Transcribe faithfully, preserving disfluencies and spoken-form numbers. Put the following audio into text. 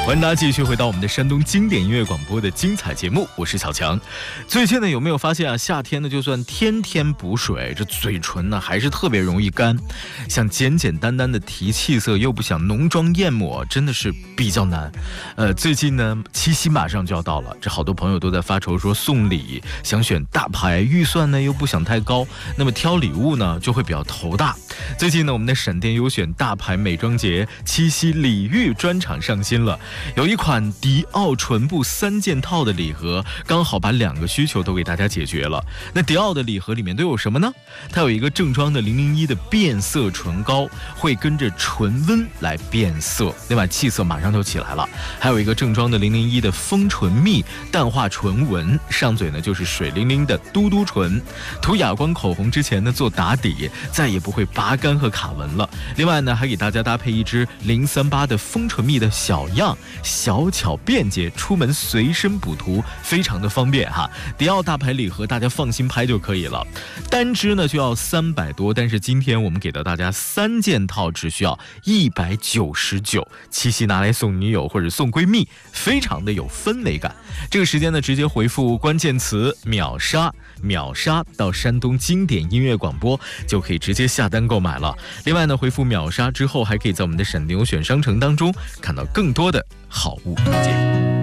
欢迎大家继续回到我们的山东经典音乐广播的精彩节目，我是小强。最近呢，有没有发现啊，夏天呢，就算天天补水，这嘴唇呢还是特别容易干。想简简单单的提气色，又不想浓妆艳抹，真的是比较难。呃，最近呢，七夕马上就要到了，这好多朋友都在发愁说送礼，想选大牌，预算呢又不想太高，那么挑礼物呢就会比较头大。最近呢，我们的闪电优选大牌美妆节七夕礼遇专场上新了。有一款迪奥唇部三件套的礼盒，刚好把两个需求都给大家解决了。那迪奥的礼盒里面都有什么呢？它有一个正装的零零一的变色唇膏，会跟着唇温来变色，另外气色马上就起来了。还有一个正装的零零一的丰唇蜜淡化唇纹，上嘴呢就是水灵灵的嘟嘟唇。涂哑光口红之前呢做打底，再也不会拔干和卡纹了。另外呢，还给大家搭配一支零三八的丰唇蜜的小样。小巧便捷，出门随身补涂，非常的方便哈。迪奥大牌礼盒大家放心拍就可以了，单支呢就要三百多，但是今天我们给到大家三件套只需要一百九十九，七夕拿来送女友或者送闺蜜，非常的有氛围感。这个时间呢，直接回复关键词秒杀，秒杀到山东经典音乐广播，就可以直接下单购买了。另外呢，回复秒杀之后，还可以在我们的闪电优选商城当中看到更多的好物推荐。